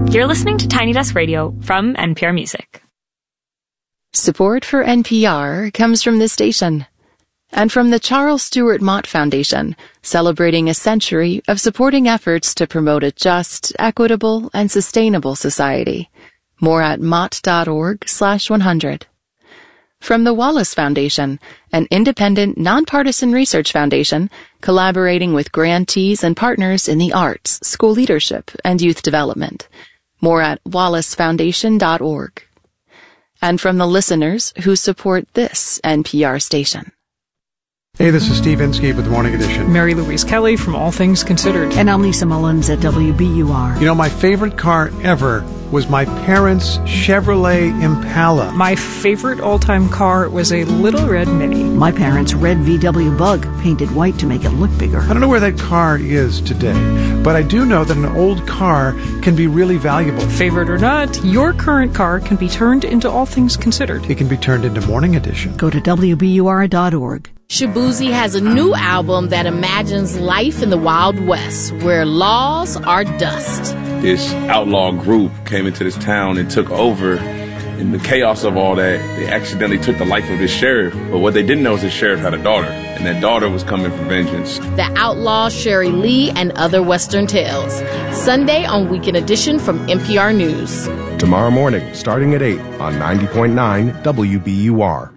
You're listening to Tiny Desk Radio from NPR Music. Support for NPR comes from this station and from the Charles Stewart Mott Foundation, celebrating a century of supporting efforts to promote a just, equitable, and sustainable society. More at mott.org/100. From the Wallace Foundation, an independent, nonpartisan research foundation collaborating with grantees and partners in the arts, school leadership, and youth development. More at wallacefoundation.org. And from the listeners who support this NPR station. Hey, this is Steve Inskeep with the Morning Edition. Mary Louise Kelly from All Things Considered. And I'm Lisa Mullins at WBUR. You know, my favorite car ever was my parents' Chevrolet Impala. My favorite all-time car was a Little Red Mini. My parents' red VW Bug, painted white to make it look bigger. I don't know where that car is today, but I do know that an old car can be really valuable. Favorite or not, your current car can be turned into All Things Considered. It can be turned into Morning Edition. Go to WBUR.org. Shaboozey has a new album that imagines life in the Wild West, where laws are dust. This outlaw group came into this town and took over. In the chaos of all that, they accidentally took the life of this sheriff. But what they didn't know is the sheriff had a daughter, and that daughter was coming for vengeance. The Outlaw, Sherry Lee, and Other Western Tales. Sunday on Weekend Edition from NPR News. Tomorrow morning, starting at 8 on 90.9 WBUR.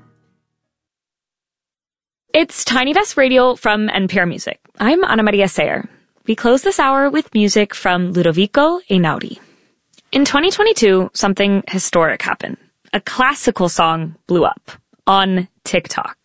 It's Tiny Desk Radio from NPR Music. I'm Ana Maria Sayer. We close this hour with music from Ludovico Einaudi. In 2022, something historic happened. A classical song blew up on TikTok.